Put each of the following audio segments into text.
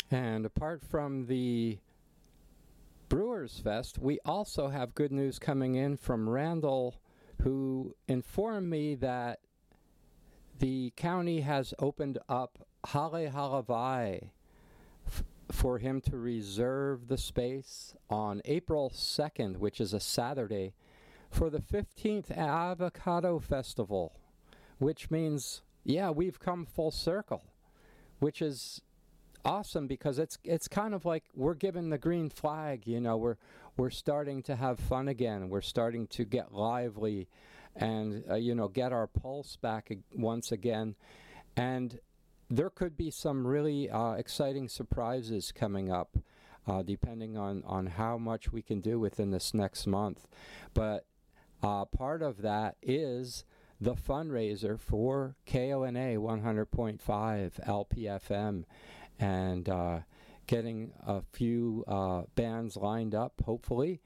And apart from the Brewers Fest, we also have good news coming in from Randall, who informed me that the county has opened up Hale Halavai for him to reserve the space on April 2nd, which is a Saturday, for the 15th Avocado Festival, which means, yeah, we've come full circle, which is awesome because it's kind of like we're given the green flag. We're starting to have fun again. We're starting to get lively and get our pulse back once again. And there could be some really exciting surprises coming up, depending on how much we can do within this next month. But part of that is the fundraiser for KONA 100.5 LPFM, and getting a few bands lined up, hopefully.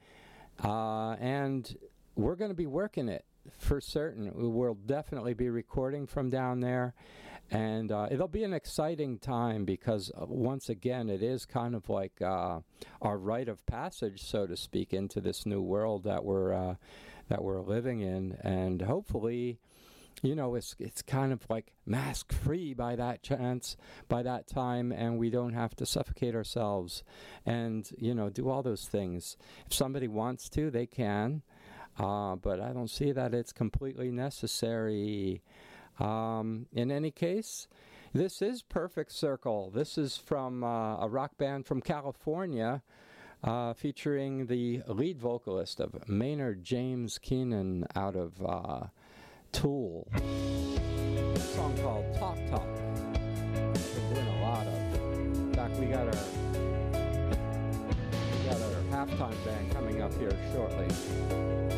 And we're going to be working it for certain. We'll definitely be recording from down there, and it'll be an exciting time because once again it is kind of like our rite of passage, so to speak, into this new world that we're living in. And hopefully it's kind of like mask free by that time, and we don't have to suffocate ourselves and do all those things. If somebody wants to, they can, but I don't see that it's completely necessary. In any case, this is Perfect Circle. This is from a rock band from California, featuring the lead vocalist of Maynard James Keenan out of Tool. A song called Talk Talk. We're doing a lot of. In fact, we got our halftime band coming up here shortly.